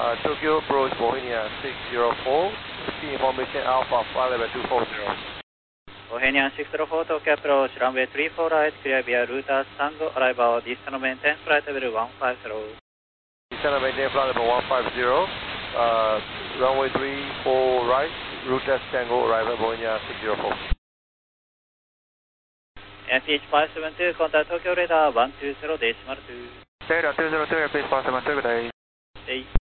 Tokyo approach Bohemia 604, see information Alpha 511-240. Bohemia 604, Tokyo approach, runway 34 right, clear via Router Tango, arrival, Descent maintain, flight level 150. Descent maintain, flight level 150, runway 34 right, Router Tango, arrival Bohemia 604. NTH 572, contact Tokyo radar 120, decimal 2. Radar 202, Airpace 572, good day. Day.